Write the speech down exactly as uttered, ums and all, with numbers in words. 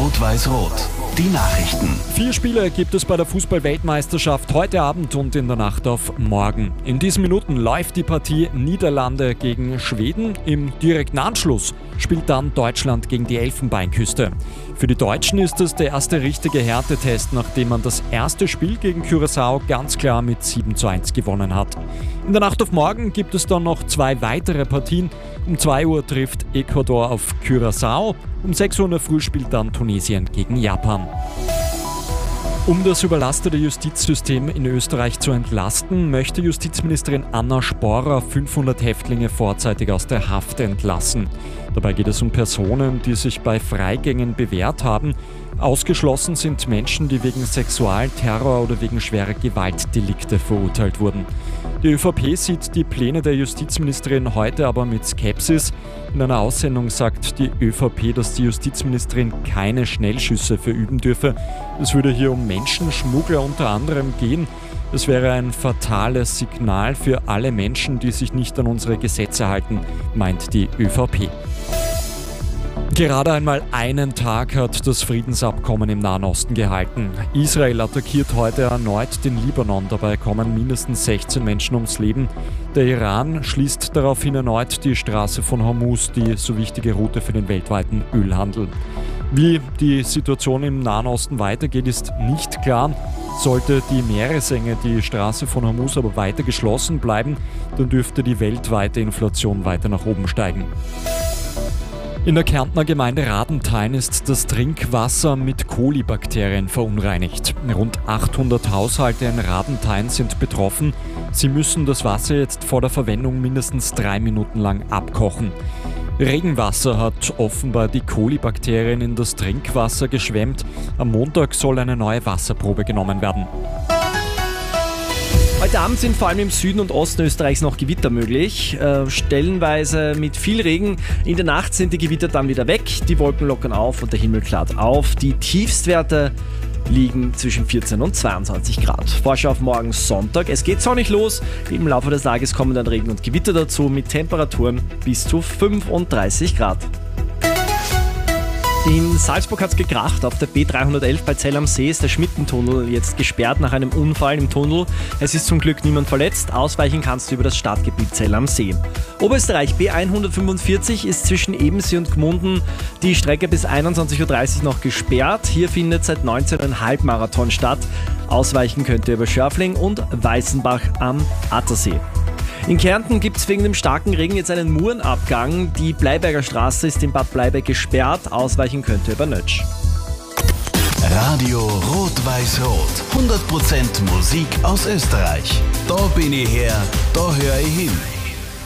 Rot-Weiß-Rot. Die Nachrichten. Vier Spiele gibt es bei der Fußball-Weltmeisterschaft heute Abend und in der Nacht auf morgen. In diesen Minuten läuft die Partie Niederlande gegen Schweden. Im direkten Anschluss spielt dann Deutschland gegen die Elfenbeinküste. Für die Deutschen ist es der erste richtige Härtetest, nachdem man das erste Spiel gegen Curaçao ganz klar mit sieben zu eins gewonnen hat. In der Nacht auf morgen gibt es dann noch zwei weitere Partien. Um zwei Uhr trifft Ecuador auf Curaçao. Um sechs Uhr in der Früh spielt dann Tunesien gegen Japan. Um das überlastete Justizsystem in Österreich zu entlasten, möchte Justizministerin Anna Sporrer fünfhundert Häftlinge vorzeitig aus der Haft entlassen. Dabei geht es um Personen, die sich bei Freigängen bewährt haben. Ausgeschlossen sind Menschen, die wegen Sexualterror oder wegen schwerer Gewaltdelikte verurteilt wurden. Die ÖVP sieht die Pläne der Justizministerin heute aber mit Skepsis. In einer Aussendung sagt die ÖVP, dass die Justizministerin keine Schnellschüsse verüben dürfe. Es würde hier um Menschenschmuggler unter anderem gehen. Es wäre ein fatales Signal für alle Menschen, die sich nicht an unsere Gesetze halten, meint die ÖVP. Gerade einmal einen Tag hat das Friedensabkommen im Nahen Osten gehalten. Israel attackiert heute erneut den Libanon, dabei kommen mindestens sechzehn Menschen ums Leben. Der Iran schließt daraufhin erneut die Straße von Hormuz, die so wichtige Route für den weltweiten Ölhandel. Wie die Situation im Nahen Osten weitergeht, ist nicht klar. Sollte die Meeresenge die Straße von Hormuz aber weiter geschlossen bleiben, dann dürfte die weltweite Inflation weiter nach oben steigen. In der Kärntner Gemeinde Radenthein ist das Trinkwasser mit Kolibakterien verunreinigt. Rund achthundert Haushalte in Radenthein sind betroffen. Sie müssen das Wasser jetzt vor der Verwendung mindestens drei Minuten lang abkochen. Regenwasser hat offenbar die Kolibakterien in das Trinkwasser geschwemmt. Am Montag soll eine neue Wasserprobe genommen werden. Heute Abend sind vor allem im Süden und Osten Österreichs noch Gewitter möglich, äh, stellenweise mit viel Regen. In der Nacht sind die Gewitter dann wieder weg, die Wolken lockern auf und der Himmel klart auf. Die Tiefstwerte liegen zwischen vierzehn und zweiundzwanzig Grad. Vorschau auf morgen Sonntag. Es geht sonnig los. Im Laufe des Tages kommen dann Regen und Gewitter dazu mit Temperaturen bis zu fünfunddreißig Grad. In Salzburg hat es gekracht. Auf der B dreihundertelf bei Zell am See ist der Schmittentunnel jetzt gesperrt nach einem Unfall im Tunnel. Es ist zum Glück niemand verletzt. Ausweichen kannst du über das Stadtgebiet Zell am See. Oberösterreich B hundertfünfundvierzig ist zwischen Ebensee und Gmunden die Strecke bis einundzwanzig Uhr dreißig noch gesperrt. Hier findet seit neunzehn Uhr ein Halbmarathon statt. Ausweichen könnt ihr über Schörfling und Weißenbach am Attersee. In Kärnten gibt es wegen dem starken Regen jetzt einen Murenabgang. Die Bleiberger Straße ist in Bad Bleiberg gesperrt. Ausweichen könnt ihr über Nötsch. Radio Rot-Weiß-Rot. hundert Prozent Musik aus Österreich. Da bin ich her, da höre ich hin.